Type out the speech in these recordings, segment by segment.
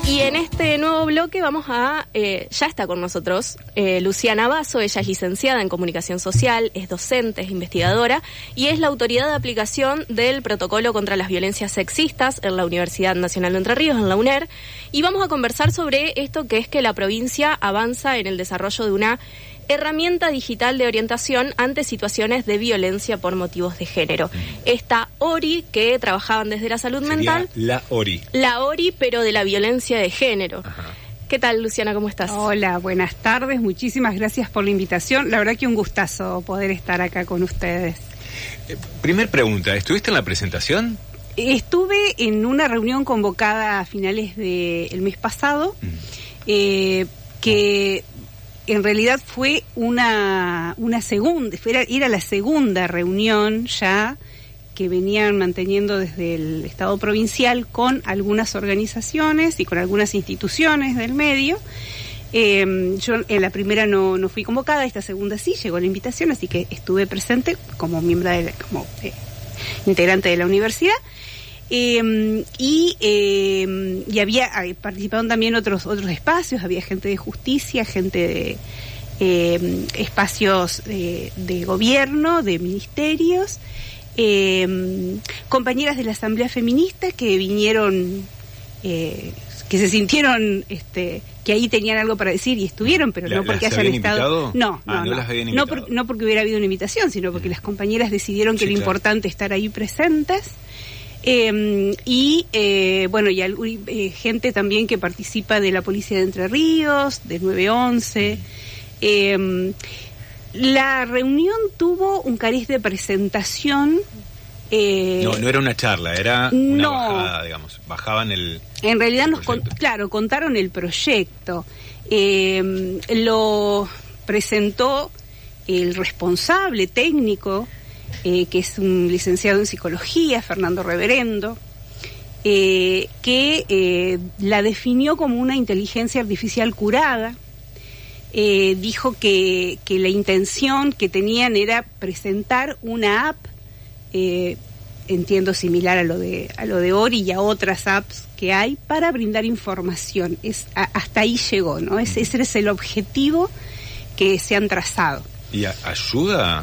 Y en este nuevo bloque vamos a, ya está con nosotros Luciana Basso. Ella es licenciada en Comunicación Social, es docente, es investigadora y es la autoridad de aplicación del Protocolo contra las Violencias Sexistas en la Universidad Nacional de Entre Ríos, en la UNER. Y vamos a conversar sobre esto que es que la provincia avanza en el desarrollo de una herramienta digital de orientación ante situaciones de violencia por motivos de género. Esta ORI, que trabajaban desde la salud mental. La ORI. La ORI, pero de la violencia de género. Ajá. ¿Qué tal, Luciana? ¿Cómo estás? Hola, buenas tardes. Muchísimas gracias por la invitación. La verdad que un gustazo poder estar acá con ustedes. Primer pregunta, ¿estuviste en la presentación? Estuve en una reunión convocada a finales del mes pasado, que en realidad fue una segunda, era la segunda reunión ya que venían manteniendo desde el Estado provincial con algunas organizaciones y con algunas instituciones del medio. Yo en la primera no fui convocada, esta segunda sí, llegó la invitación, así que estuve presente como miembro como integrante de la universidad. Y participaron también otros espacios, había gente de justicia, gente de espacios de gobierno, de ministerios, compañeras de la Asamblea Feminista que vinieron, que se sintieron que ahí tenían algo para decir y estuvieron, pero no porque hayan estado. No porque hubiera habido una invitación, sino porque las compañeras decidieron que era importante estar ahí presentes. Y gente también que participa de la Policía de Entre Ríos, de 911. La reunión tuvo un cariz de presentación. No era una charla, era una bajada, digamos. Bajaban el. En realidad contaron el proyecto. Lo presentó el responsable técnico, que es un licenciado en psicología, Fernando Reverendo, que la definió como una inteligencia artificial curada. Dijo que la intención que tenían era presentar una app, entiendo similar a lo de Ori y a otras apps que hay, para brindar información. Hasta ahí llegó, ¿no? Ese es el objetivo que se han trazado. ¿Y ayuda?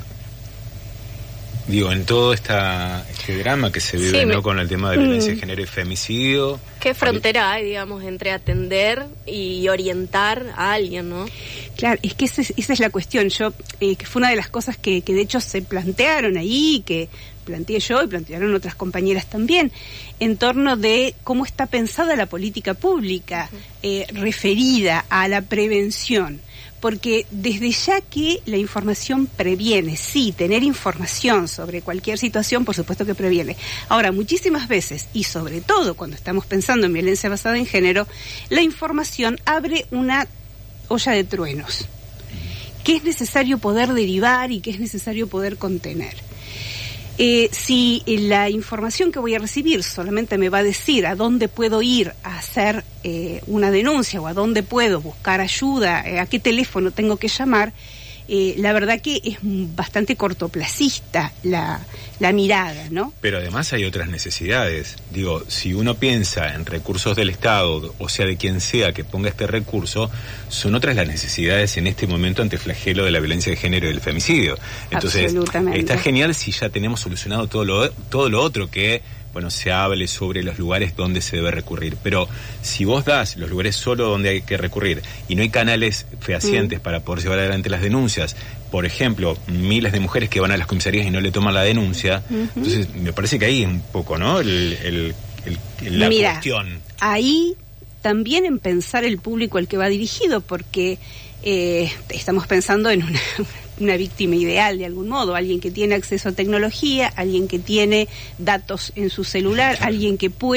Digo, en todo este drama que se vive, ¿no? Con el tema de violencia de género y femicidio. ¿Qué frontera hay, digamos, entre atender y orientar a alguien, no? Claro, es que esa es la cuestión. Que fue una de las cosas que de hecho se plantearon ahí, que planteé yo y plantearon otras compañeras también, en torno de cómo está pensada la política pública referida a la prevención. Porque desde ya que la información previene, sí, tener información sobre cualquier situación, por supuesto que previene. Ahora, muchísimas veces, y sobre todo cuando estamos pensando en violencia basada en género, la información abre una olla de truenos, que es necesario poder derivar y que es necesario poder contener. Si la información que voy a recibir solamente me va a decir a dónde puedo ir a hacer una denuncia o a dónde puedo buscar ayuda, a qué teléfono tengo que llamar, la verdad que es bastante cortoplacista la mirada, ¿no? Pero además hay otras necesidades. Digo, si uno piensa en recursos del Estado, o sea, de quien sea que ponga este recurso, son otras las necesidades en este momento ante el flagelo de la violencia de género y del femicidio. Entonces, está genial si ya tenemos solucionado todo lo otro que, bueno, se hable sobre los lugares donde se debe recurrir. Pero si vos das los lugares solo donde hay que recurrir y no hay canales fehacientes para poder llevar adelante las denuncias, por ejemplo, miles de mujeres que van a las comisarías y no le toman la denuncia, entonces me parece que ahí es un poco, ¿no? La cuestión. Ahí también en pensar el público al que va dirigido, porque estamos pensando en una víctima ideal de algún modo, alguien que tiene acceso a tecnología, alguien que tiene datos en su celular, alguien que puede